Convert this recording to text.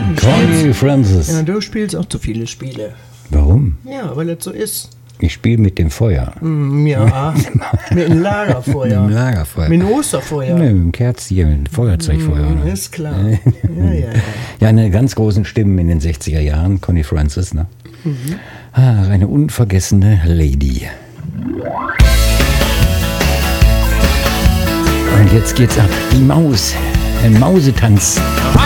Connie Francis. Ja, du spielst auch zu viele Spiele. Warum? Ja, weil das so ist. Ich spiele mit dem Feuer. Ja, mit einem Lagerfeuer. Mit dem Lagerfeuer. Mit einem Osterfeuer. Ne, mit dem Kerzchen, mit dem Feuerzeugfeuer. Oder? Ist klar. Ja. Ja, eine ganz großen Stimmen in den 60er Jahren, Connie Francis. Ne? Eine unvergessene Lady. Und jetzt geht's ab. Die Maus. Ein Mausetanz.